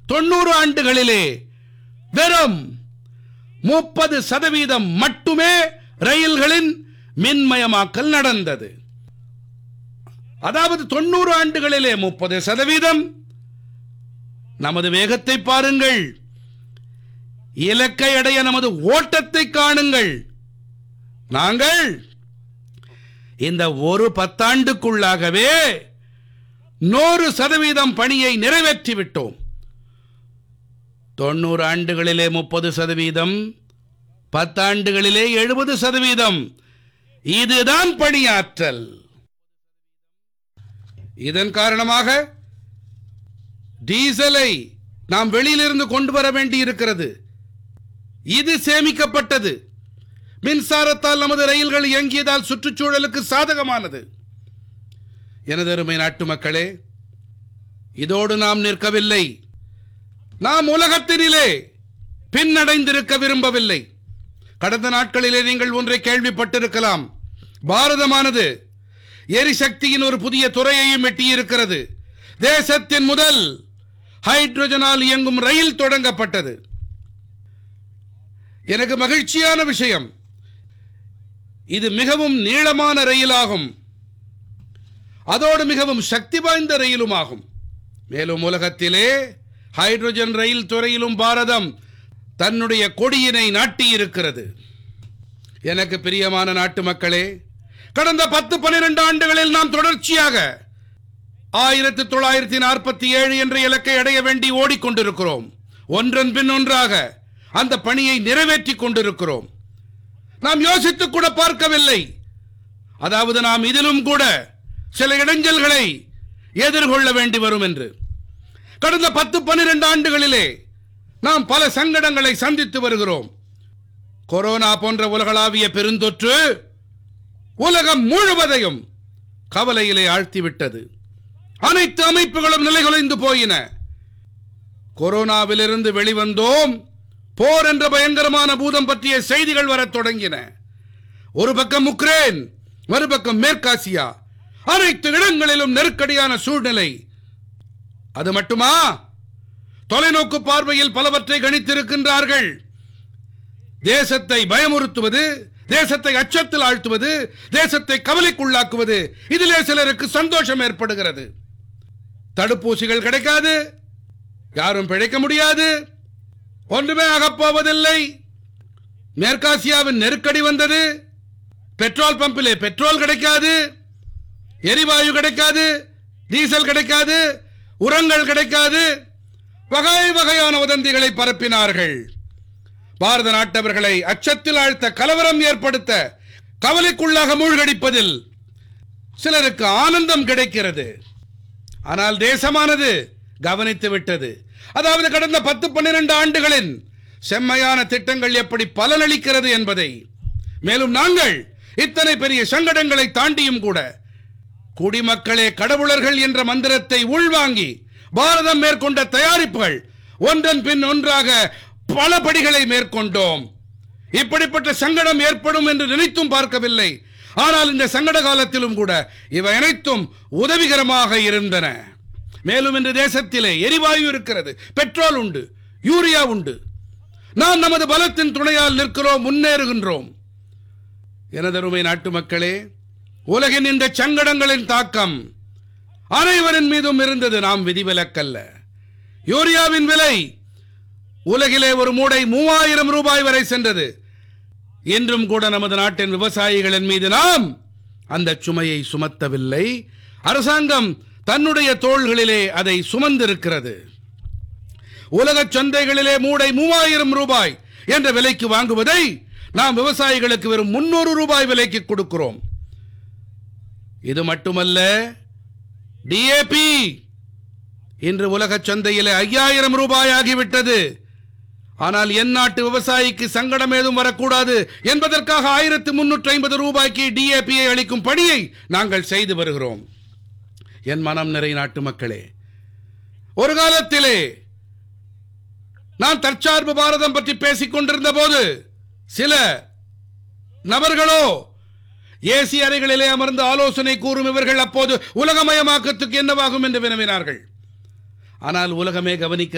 90 ஆண்டுகளிலே வெறும் 30% மட்டுமே ரயில்களின் மின்மயமாக்கல் நடந்தது. அதாவது 90 ஆண்டுகளிலே 30%. நமது வேகத்தை பாருங்கள், இலக்கை அடைய நமது ஓட்டத்தை காணுங்கள். நாங்கள் இந்த ஒரு பத்தாண்டுக்குள்ளாகவே 100% பணியை நிறைவேற்றிவிட்டோம். 90 ஆண்டுகளிலே 30%, 10 ஆண்டுகளிலே 70%. இதுதான் பணியாற்றல். இதன் காரணமாக டீசலை நாம் வெளியிலிருந்து கொண்டு வர வேண்டி இருக்கிறது. இது சேமிக்கப்பட்டது. மின்சாரத்தால் நமது ரயில்கள் இயங்கியதால் சுற்றுச்சூழலுக்கு சாதகமானது. எனது அருமை நாட்டு மக்களே, இதோடு நாம் நிற்கவில்லை. நாம் உலகத்தினிலே பின்னடைந்திருக்க விரும்பவில்லை. கடந்த நாட்களிலே நீங்கள் ஒன்றை கேள்விப்பட்டிருக்கலாம். பாரதமானது எரிசக்தியின் ஒரு புதிய துறையையும் எட்டியிருக்கிறது. தேசத்தின் முதல் ஹைட்ரஜனால் இயங்கும் ரயில் தொடங்கப்பட்டது. எனக்கு மகிழ்ச்சியான விஷயம், இது மிகவும் நீளமான ரயிலாகும். அதோடு மிகவும் சக்தி வாய்ந்த ரயிலுமாகும். மேலும் உலகத்திலே ஹைட்ரஜன் ரயில் துறையிலும் பாரதம் தன்னுடைய கொடியினை நாட்டியிருக்கிறது. எனக்கு பிரியமான நாட்டு மக்களே, கடந்த 10-12 ஆண்டுகளில் நாம் தொடர்ச்சியாக 1947 என்ற இலக்கை அடைய வேண்டி ஓடிக்கொண்டிருக்கிறோம். ஒன்றன் பின் ஒன்றாக அந்த பணியை நிறைவேற்றிக் கொண்டிருக்கிறோம். நாம் யோசித்து கூட பார்க்கவில்லை. அதாவது நாம் இதிலும் கூட சில இடைஞ்சல்களை எதிர்கொள்ள வேண்டி வரும் என்று. கடந்த 10-12 ஆண்டுகளிலே நாம் பல சங்கடங்களை சந்தித்து வருகிறோம். கொரோனா போன்ற உலகளாவிய பெருந்தொற்று உலகம் முழுவதையும் கவலையிலே ஆழ்த்திவிட்டது. அனைத்து அமைப்புகளும் நிலைகுலைந்து போயின. கொரோனாவிலிருந்து வெளிவந்தோம், போர் என்ற பயங்கரமான பூதம் பற்றிய செய்திகள் வரத் தொடங்கின. ஒரு பக்கம் உக்ரைன், மறுபக்கம் மேற்காசியா, அனைத்து இடங்களிலும் நெருக்கடியான சூழ்நிலை. அது மட்டுமா, தொலைநோக்கு பார்வையில் பலவற்றை கணித்திருக்கின்றார்கள். தேசத்தை பயமுறுத்துவது, தேசத்தை அச்சத்தில் ஆழ்த்துவது, தேசத்தை கவலைக்குள்ளாக்குவது, இதிலே சிலருக்கு சந்தோஷம் ஏற்படுகிறது. தடுப்பூசிகள் கிடைக்காது, யாரும் பிழைக்க முடியாது, ஒன்றுமே ஆகப்போவதில்லை. மேற்காசியாவின் நெருக்கடி வந்தது. பெட்ரோல் பம்பிலே பெட்ரோல் கிடைக்காது, எரிவாயு கிடைக்காது, டீசல் கிடைக்காது, உரங்கள் கிடைக்காது. வகை வகையான வதந்திகளை பரப்பினார்கள். பாரத நாட்டவர்களை அச்சத்தில் ஆழ்த்த, கலவரம் ஏற்படுத்த, கவலைக்குள்ளாக மூழ்கடிப்பதில் சிலருக்கு ஆனந்தம் கிடைக்கிறது. ஆனால் தேசமானது கவனித்து விட்டது. அதாவது கடந்த 10-12 ஆண்டுகளின் செம்மையான திட்டங்கள் எப்படி பலனளிக்கிறது என்பதை. மேலும் நாங்கள் இத்தனை பெரிய சங்கடங்களை தாண்டியும் கூட குடிமக்களே கடவுளர்கள் என்ற மந்திரத்தை உள்வாங்கி பாரதம் மேற்கொண்ட தயாரிப்புகள் ஒன்றன் பின் ஒன்றாக பல படிகளை மேற்கொண்டோம். இப்படிப்பட்ட சங்கடம் ஏற்படும் என்று நினைத்தும் பார்க்கவில்லை. ஆனால் இந்த சங்கட காலத்திலும் கூட இவை அனைத்தும் உதவிகரமாக இருந்தன. மேலும் இந்த தேசத்திலே எரிவாயு இருக்கிறது, பெட்ரோல் உண்டு, யூரியா உண்டு. நாம் நமது பலத்தின் துணையால் நிற்கிறோம், முன்னேறுகின்றோம். எனதருமை நாட்டு மக்களே, உலகின் இந்த சங்கடங்களின் தாக்கம் அனைவரின் மீதும் இருந்தது. நாம் விதிவிலக்கல்ல. யூரியாவின் விலை உலகிலே ஒரு மூடை 3000 ரூபாய் வரை சென்றது. இன்றும் கூட நமது நாட்டின் விவசாயிகளின் மீது நாம் அந்த சுமையை சுமத்தவில்லை. அரசாங்கம் தன்னுடைய தோள்களிலே அதை சுமந்திருக்கிறது. உலக சந்தைகளிலே மூடை 3000 ரூபாய் என்ற விலைக்கு வாங்குவதை நாம் விவசாயிகளுக்கு வெறும் 300 ரூபாய் விலைக்கு கொடுக்கிறோம். இது மட்டுமல்ல, டிஏபி இன்று உலக சந்தையிலே 5000 ரூபாய் ஆகிவிட்டது. ஆனால் என் நாட்டு விவசாயிக்கு சங்கடம் ஏதும் வரக்கூடாது என்பதற்காக 1350 ரூபாய்க்கு டிஏபியை அளிக்கும் பணியை நாங்கள் செய்து வருகிறோம். என் மனம் நிறை நாட்டு மக்களே, ஒரு காலத்திலே நான் தற்சார்பு பாரதம் பற்றி பேசிக் கொண்டிருந்த போது சில நபர்களோ ஏசி அறைகளிலே அமர்ந்து ஆலோசனை கூறும் இவர்கள் அப்போது உலகமயமாக்கத்துக்கு என்னவாகும் என்று வினவினார்கள். ஆனால் உலகமே கவனிக்க